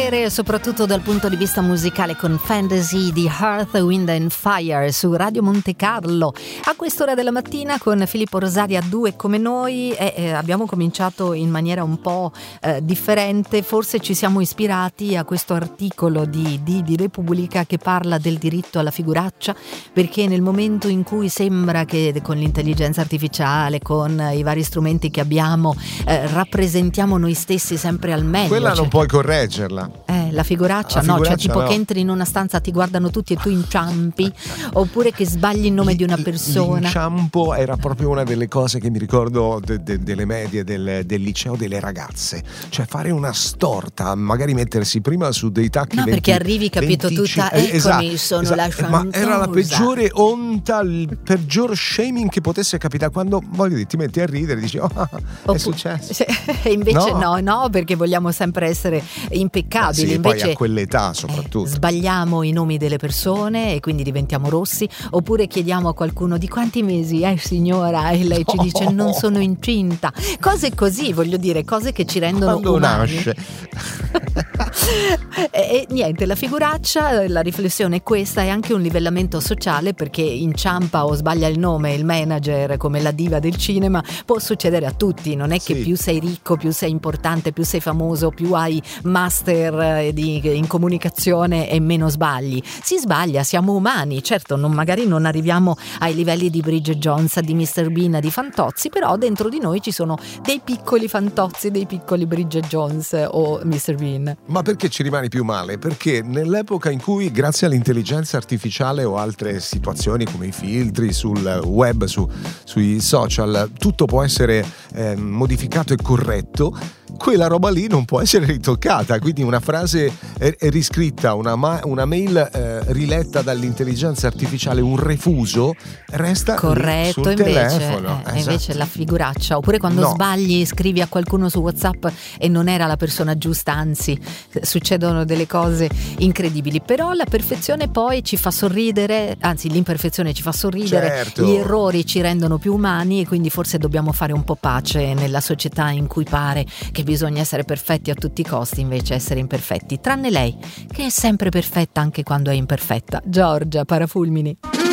piacere, soprattutto dal punto di vista musicale, con Fantasy di Earth, Wind and Fire su Radio Monte Carlo. A quest'ora della mattina con Filippo Rosaria, due come noi, abbiamo cominciato in maniera un po' differente. Forse ci siamo ispirati a questo articolo di Repubblica che parla del diritto alla figuraccia, perché nel momento in cui sembra che con l'intelligenza artificiale, con i vari strumenti che abbiamo, rappresentiamo noi stessi sempre al meglio. Quella non puoi correggerla. La figuraccia no, cioè tipo no. Che entri in una stanza, ti guardano tutti e tu inciampi, oppure che sbagli il nome di una persona. L'inciampo era proprio una delle cose che mi ricordo delle medie, del liceo delle ragazze, cioè fare una storta, magari mettersi prima su dei tacchi. No, 20, perché arrivi, capito, 25, tutta eccomi, esatto, sono la chantosa. Ma era la peggiore onta, il peggior shaming che potesse capitare, quando voglio dire, ti metti a ridere e dici è successo. E invece no, perché vogliamo sempre essere impeccabili. Sì, invece poi a quell'età soprattutto sbagliamo i nomi delle persone e quindi diventiamo rossi, oppure chiediamo a qualcuno di quanti mesi signora, e lei ci dice non sono incinta, cose così, voglio dire, cose che ci rendono quando umani. Nasce. E niente, la figuraccia, la riflessione è questa, è anche un livellamento sociale, perché inciampa o sbaglia il nome il manager come la diva del cinema, può succedere a tutti, non è che più sei ricco, più sei importante, più sei famoso, più hai master in comunicazione e meno sbagli. Si sbaglia, siamo umani, certo magari non arriviamo ai livelli di Bridget Jones, di Mr. Bean, di Fantozzi, però dentro di noi ci sono dei piccoli Fantozzi, dei piccoli Bridget Jones o Mr. Bean. Ma perché ci rimani più male? Perché nell'epoca in cui, grazie all'intelligenza artificiale o altre situazioni come i filtri sul web, sui social, tutto può essere modificato e corretto, quella roba lì non può essere ritoccata, quindi una frase è riscritta, una mail riletta dall'intelligenza artificiale, un refuso resta corretto sul invece, telefono. Esatto. Invece la figuraccia, oppure quando sbagli, scrivi a qualcuno su WhatsApp e non era la persona giusta, anzi succedono delle cose incredibili. Però la perfezione poi ci fa sorridere, anzi l'imperfezione ci fa sorridere, certo. Gli errori ci rendono più umani e quindi forse dobbiamo fare un po' pace nella società in cui pare che bisogna essere perfetti a tutti i costi, invece essere imperfetti, tranne lei che è sempre perfetta anche quando è imperfetta. Giorgia Parafulmini.